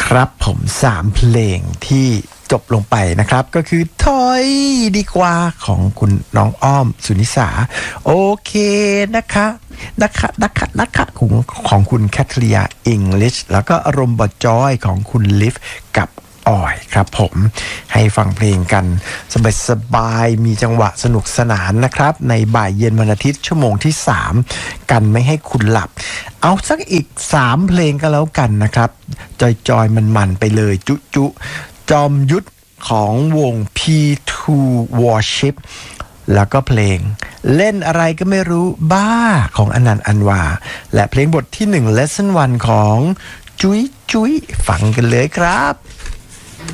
ครับผม3เพลงที่จบลงไปนะครับก็คือถอยดีกว่าของคุณน้องอ้อมสุนิสาโอเคนะคะของคุณแคทเรียอิงลิชแล้วก็อารมณ์บอดจอยของคุณลิฟกับออยครับผมให้ฟังเพลงกันสบายๆมีจังหวะสนุกสนานนะครับในบ่ายเย็นวันอาทิตย์ชั่วโมงที่3กันไม่ให้คุณหลับเอาสักอีก3เพลงก็แล้วกันนะครับจอยมันไปเลยจุจอมยุทธของวง P2 Warship แล้วก็เพลงเล่นอะไรก็ไม่รู้บ้าของอนันต์อันวาและเพลงบทที่1 Lesson 1ของจุ้ยฟังกันเลยครับ